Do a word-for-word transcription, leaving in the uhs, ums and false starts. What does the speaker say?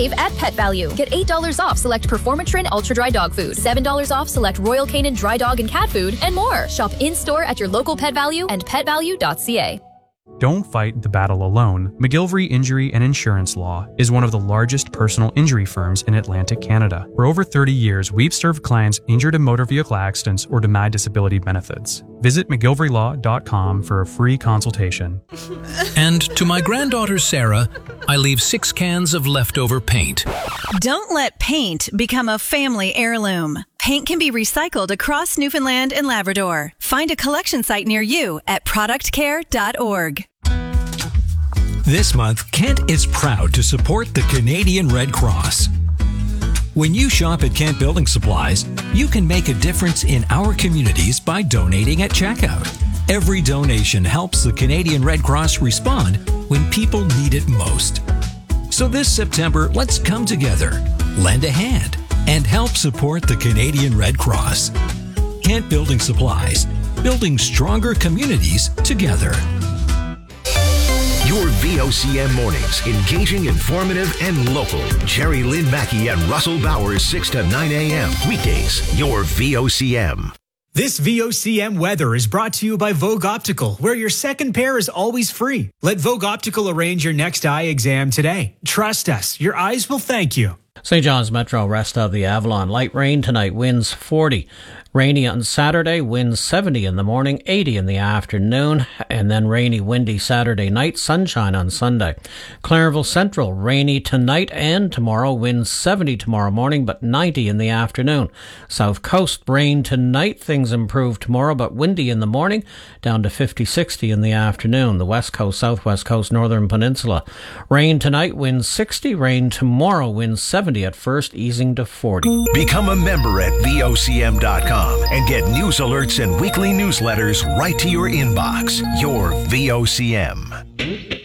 save at Pet Value. Get eight dollars off select Performatrin Ultra Dry Dog Food, seven dollars off select Royal Canin Dry Dog and Cat Food, and more. Shop in-store at your local Pet Value and pet value dot c a. Don't fight the battle alone. McGilvery Injury and Insurance Law is one of the largest personal injury firms in Atlantic Canada. For over thirty years, we've served clients injured in motor vehicle accidents or denied disability benefits. Visit mcgilvery law dot com for a free consultation. And to my granddaughter Sarah, I leave six cans of leftover paint. Don't let paint become a family heirloom. Paint can be recycled across Newfoundland and Labrador. Find a collection site near you at product care dot org. This month, Kent is proud to support the Canadian Red Cross. When you shop at Kent Building Supplies, you can make a difference in our communities by donating at checkout. Every donation helps the Canadian Red Cross respond when people need it most. So this September, let's come together, lend a hand, and help support the Canadian Red Cross. Kent Building Supplies, building stronger communities together. Your V O C M mornings, engaging, informative, and local. Jerry Lynn Mackey and Russell Bowers, six to nine a.m. Weekdays, your V O C M. This V O C M weather is brought to you by Vogue Optical, where your second pair is always free. Let Vogue Optical arrange your next eye exam today. Trust us, your eyes will thank you. Saint John's Metro, rest of the Avalon. Light rain tonight, winds forty. Rainy on Saturday, winds seventy in the morning, eighty in the afternoon, and then rainy, windy Saturday night, sunshine on Sunday. Clarenville Central, rainy tonight and tomorrow, winds seventy tomorrow morning, but ninety in the afternoon. South Coast, rain tonight, things improve tomorrow, but windy in the morning, down to fifty, sixty in the afternoon. The West Coast, Southwest Coast, Northern Peninsula, rain tonight, winds sixty, rain tomorrow, winds seventy at first, easing to forty. Become a member at V O C M dot com. And get news alerts and weekly newsletters right to your inbox. Your V O C M.